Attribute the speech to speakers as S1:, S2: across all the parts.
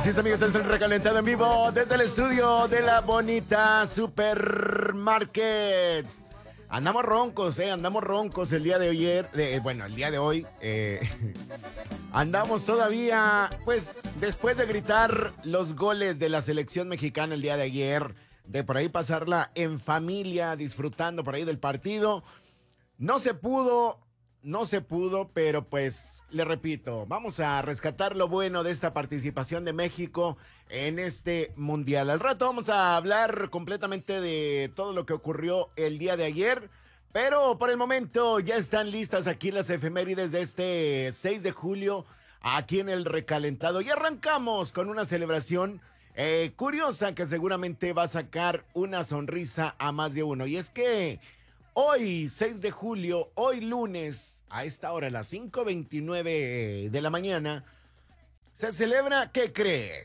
S1: Así es, amigos, es el recalentado en vivo desde el estudio de la bonita Supermarkets. Andamos roncos, andamos roncos el día de ayer, el día de hoy. Andamos todavía, pues, después de gritar los goles de la selección mexicana el día de ayer, de por ahí pasarla en familia, disfrutando por ahí del partido. No se pudo, pero pues, le repito, vamos a rescatar lo bueno de esta participación de México en este mundial. Al rato vamos a hablar completamente de todo lo que ocurrió el día de ayer, pero por el momento ya están listas aquí las efemérides de este 6 de julio, aquí en el recalentado. Y arrancamos con una celebración curiosa que seguramente va a sacar una sonrisa a más de uno. Y es que hoy, 6 de julio, hoy lunes, a esta hora, a las 5:29 de la mañana, se celebra, ¿qué cree?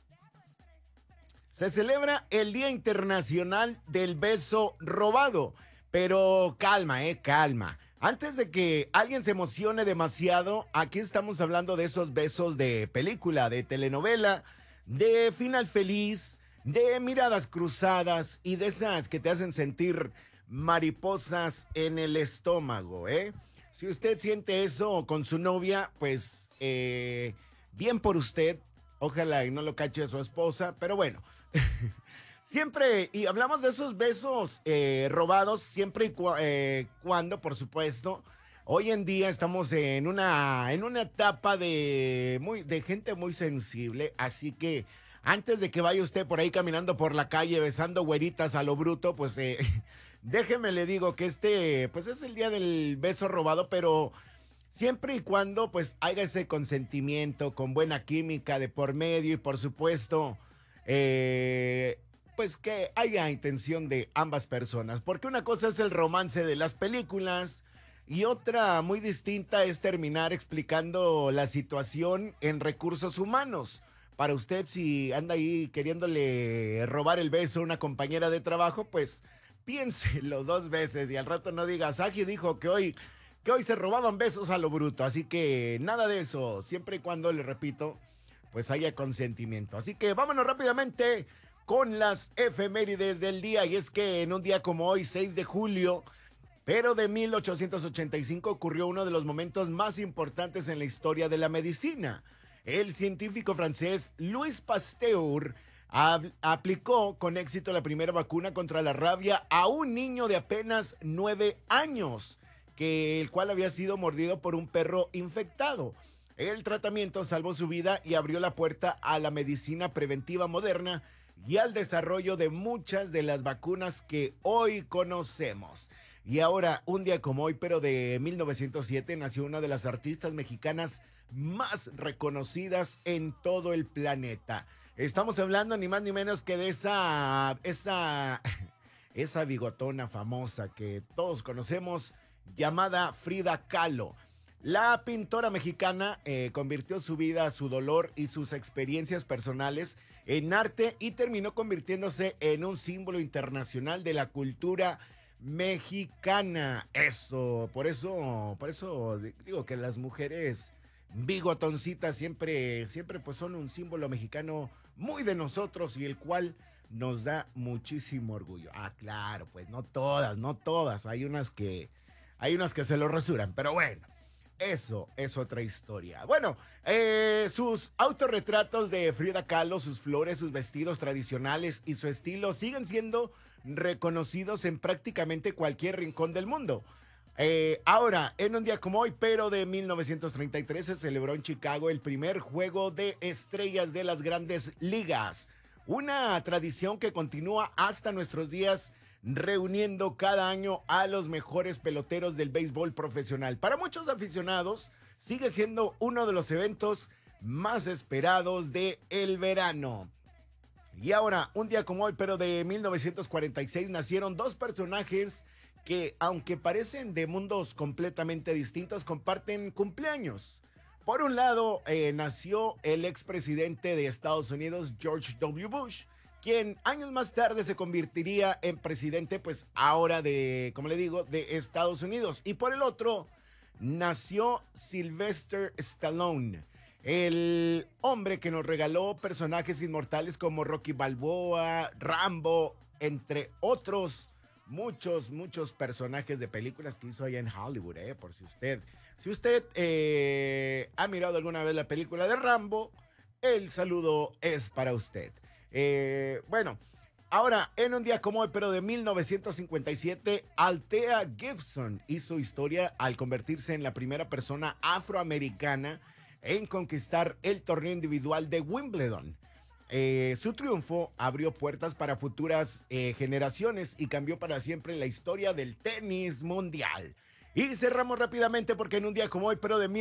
S1: Se celebra el Día Internacional del Beso Robado. Pero calma, calma. Antes de que alguien se emocione demasiado, aquí estamos hablando de esos besos de película, de telenovela, de final feliz, de miradas cruzadas y de esas que te hacen sentir mariposas en el estómago, ¿eh? Si usted siente eso con su novia, pues bien por usted. Ojalá y no lo cache a su esposa, pero bueno. Siempre, y hablamos de esos besos robados, siempre y cuando, por supuesto, hoy en día estamos en una etapa de gente muy sensible, así que antes de que vaya usted por ahí caminando por la calle besando güeritas a lo bruto, pues déjeme le digo que pues es el día del beso robado, pero siempre y cuando pues haya ese consentimiento con buena química de por medio y por supuesto pues que haya intención de ambas personas, porque una cosa es el romance de las películas y otra muy distinta es terminar explicando la situación en recursos humanos. Para usted, si anda ahí queriéndole robar el beso a una compañera de trabajo, pues piénselo dos veces y al rato no digas, Agi dijo que hoy se robaban besos a lo bruto, así que nada de eso, siempre y cuando, le repito, pues haya consentimiento. Así que vámonos rápidamente con las efemérides del día. Y es que en un día como hoy, 6 de julio, pero de 1885, ocurrió uno de los momentos más importantes en la historia de la medicina. El científico francés Louis Pasteur aplicó con éxito la primera vacuna contra la rabia a un niño de apenas 9 años, el cual había sido mordido por un perro infectado. El tratamiento salvó su vida y abrió la puerta a la medicina preventiva moderna y al desarrollo de muchas de las vacunas que hoy conocemos. Y ahora, un día como hoy, pero de 1907, nació una de las artistas mexicanas más reconocidas en todo el planeta. Estamos hablando ni más ni menos que de esa bigotona famosa que todos conocemos, llamada Frida Kahlo. La pintora mexicana convirtió su vida, su dolor y sus experiencias personales en arte y terminó convirtiéndose en un símbolo internacional de la cultura mexicana. Por eso digo que las mujeres bigotoncitas siempre pues son un símbolo mexicano muy de nosotros y el cual nos da muchísimo orgullo. Ah, claro, pues no todas. Hay unas que se lo rasuran, pero bueno. Eso es otra historia. Bueno, sus autorretratos de Frida Kahlo, sus flores, sus vestidos tradicionales y su estilo siguen siendo reconocidos en prácticamente cualquier rincón del mundo. Ahora, en un día como hoy, pero de 1933, se celebró en Chicago el primer juego de estrellas de las grandes ligas. Una tradición que continúa hasta nuestros días, reuniendo cada año a los mejores peloteros del béisbol profesional. Para muchos aficionados, sigue siendo uno de los eventos más esperados del verano. Y ahora, un día como hoy, pero de 1946, nacieron dos personajes que, aunque parecen de mundos completamente distintos, comparten cumpleaños. Por un lado, nació el expresidente de Estados Unidos, George W. Bush, quien años más tarde se convertiría en presidente, pues ahora como le digo, de Estados Unidos. Y por el otro, nació Sylvester Stallone, El hombre que nos regaló personajes inmortales como Rocky Balboa, Rambo, entre otros muchos personajes de películas que hizo allá en Hollywood, por si usted ha mirado alguna vez la película de Rambo, el saludo es para usted. Bueno, ahora, en un día como hoy, pero de 1957, Althea Gibson hizo historia al convertirse en la primera persona afroamericana en conquistar el torneo individual de Wimbledon. Su triunfo abrió puertas para futuras generaciones y cambió para siempre la historia del tenis mundial. Y cerramos rápidamente porque en un día como hoy, pero de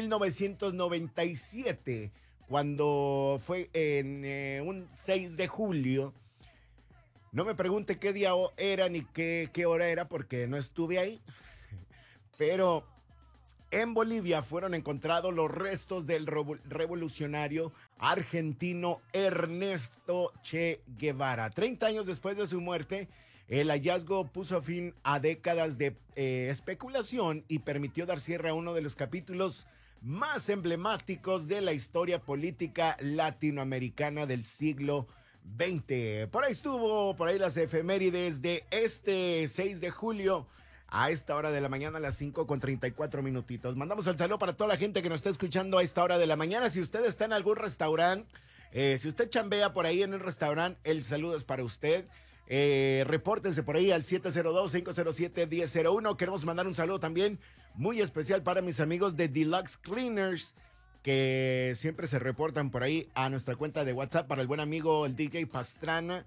S1: 1997, cuando fue en un 6 de julio, no me pregunte qué día era ni qué hora era porque no estuve ahí, pero en Bolivia fueron encontrados los restos del revolucionario argentino Ernesto Che Guevara. 30 años después de su muerte, el hallazgo puso fin a décadas de especulación y permitió dar cierre a uno de los capítulos más emblemáticos de la historia política latinoamericana del siglo XX. Por ahí las efemérides de este 6 de julio. A esta hora de la mañana, a las 5:34 minutitos. Mandamos el saludo para toda la gente que nos está escuchando a esta hora de la mañana. Si usted está en algún restaurante, si usted chambea por ahí en el restaurante, el saludo es para usted. Repórtense por ahí al 702-507-1001. Queremos mandar un saludo también muy especial para mis amigos de Deluxe Cleaners, que siempre se reportan por ahí a nuestra cuenta de WhatsApp, para el buen amigo el DJ Pastrana,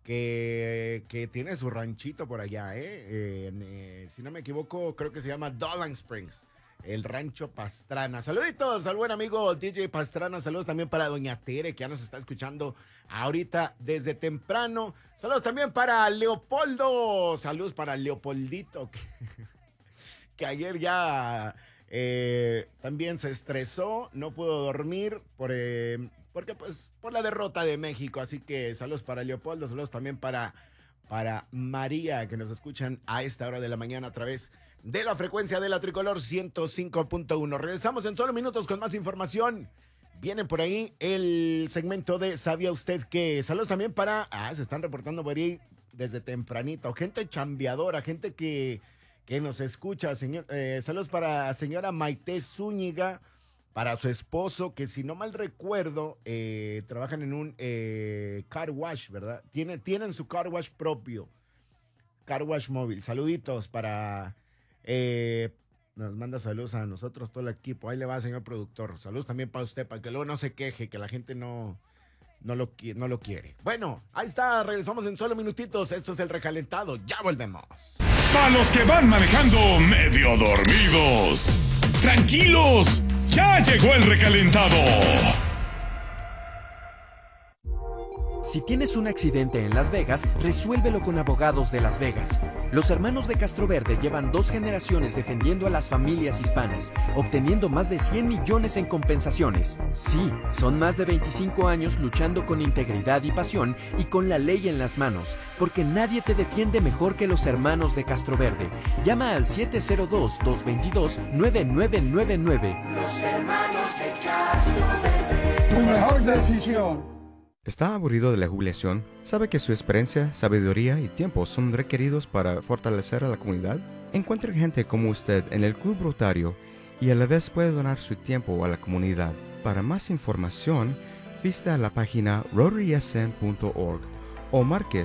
S1: que tiene su ranchito por allá, si no me equivoco, creo que se llama Dolan Springs, el rancho Pastrana. Saluditos al buen amigo DJ Pastrana, saludos también para doña Tere, que ya nos está escuchando ahorita desde temprano. Saludos también para Leopoldo, saludos para Leopoldito, que ayer ya también se estresó, no pudo dormir porque pues por la derrota de México. Así que saludos para Leopoldo, saludos también para María, que nos escuchan a esta hora de la mañana a través de la frecuencia de la Tricolor 105.1. Regresamos en solo minutos con más información. Viene por ahí el segmento de ¿Sabía usted qué? Saludos también para... se están reportando por ahí desde tempranito. Gente chambeadora, gente que nos escucha. Saludos para señora Maite Zúñiga, para su esposo, que si no mal recuerdo, trabajan en un car wash, ¿verdad? Tienen su car wash propio, car wash móvil. Saluditos para... nos manda saludos a nosotros, todo el equipo. Ahí le va, señor productor. Saludos también para usted, para que luego no se queje, que la gente no lo quiere. Bueno, ahí está, regresamos en solo minutitos. Esto es El Recalentado, ya volvemos.
S2: Para los que van manejando medio dormidos, tranquilos, ya llegó el recalentado.
S3: Si tienes un accidente en Las Vegas, resuélvelo con Abogados de Las Vegas. Los hermanos de Castroverde llevan 2 generaciones defendiendo a las familias hispanas, obteniendo más de 100 millones en compensaciones. Sí, son más de 25 años luchando con integridad y pasión y con la ley en las manos, porque nadie te defiende mejor que los hermanos de Castroverde. Llama al 702-222-9999.
S4: Los hermanos de Castroverde. Tu mejor decisión.
S5: ¿Está aburrido de la jubilación? ¿Sabe que su experiencia, sabiduría y tiempo son requeridos para fortalecer a la comunidad? Encuentre gente como usted en el Club Rotario y a la vez puede donar su tiempo a la comunidad. Para más información, visita la página rotarysn.org o marque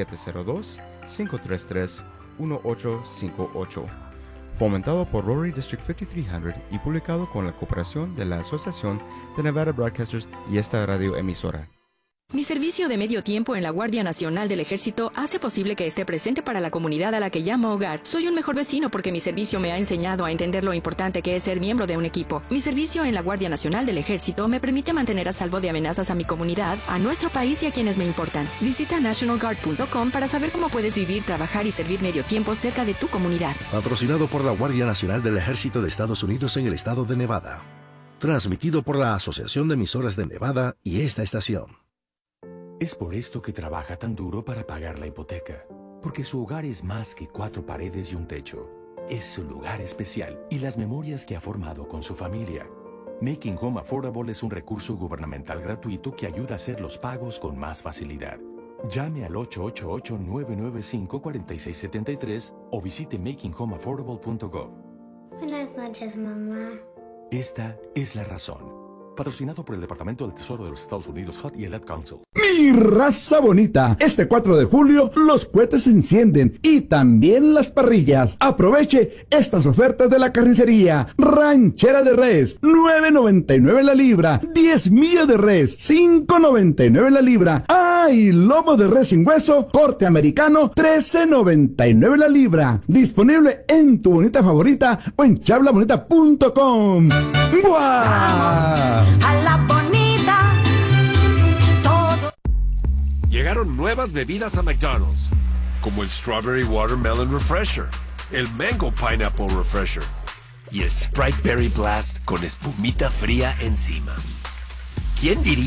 S5: 702-533-1858. Fomentado por Rotary District 5300 y publicado con la cooperación de la Asociación de Nevada Broadcasters y esta radio emisora.
S6: Mi servicio de medio tiempo en la Guardia Nacional del Ejército hace posible que esté presente para la comunidad a la que llamo hogar. Soy un mejor vecino porque mi servicio me ha enseñado a entender lo importante que es ser miembro de un equipo. Mi servicio en la Guardia Nacional del Ejército me permite mantener a salvo de amenazas a mi comunidad, a nuestro país y a quienes me importan. Visita nationalguard.com para saber cómo puedes vivir, trabajar y servir medio tiempo cerca de tu comunidad.
S7: Patrocinado por la Guardia Nacional del Ejército de Estados Unidos en el estado de Nevada. Transmitido por la Asociación de Emisoras de Nevada y esta estación.
S8: Es por esto que trabaja tan duro para pagar la hipoteca. Porque su hogar es más que 4 paredes y un techo. Es su lugar especial y las memorias que ha formado con su familia. Making Home Affordable es un recurso gubernamental gratuito que ayuda a hacer los pagos con más facilidad. Llame al 888-995-4673 o visite makinghomeaffordable.gov.
S9: Buenas noches, mamá.
S8: Esta es la razón. Patrocinado por el Departamento del Tesoro de los Estados Unidos, HUD y el Ad Council.
S10: Mi raza bonita, este 4 de julio los cohetes se encienden y también las parrillas. Aproveche estas ofertas de la carnicería. Ranchera de res, $9.99 la libra. 10 millas de res, $5.99 la libra. Y lomo de res sin hueso, corte americano, $13.99 la libra. Disponible en tu bonita favorita o en chablabonita.com. ¡Buah!
S11: A la bonita, todo.
S12: Llegaron nuevas bebidas a McDonald's, como el Strawberry Watermelon Refresher, el Mango Pineapple Refresher y el Sprite Berry Blast con espumita fría encima. ¿Quién diría